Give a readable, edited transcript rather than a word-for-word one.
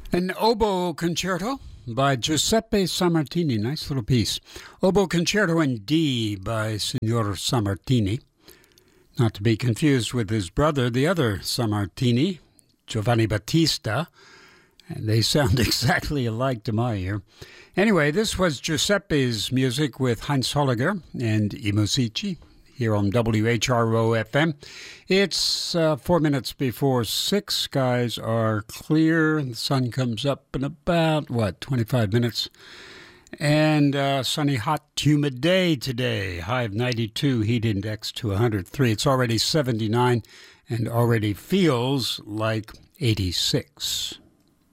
An oboe concerto by Giuseppe Sammartini. Nice little piece. Oboe concerto in D by Signor Sammartini. Not to be confused with his brother, the other Sammartini, Giovanni Battista. And they sound exactly alike to my ear. Anyway, this was Giuseppe's music with Heinz Holliger and I Musici here on WHRO-FM. It's 4 minutes before 6. Skies are clear. The sun comes up in about, 25 minutes. And sunny, hot, humid day today. High of 92, heat index to 103. It's already 79 and already feels like 86.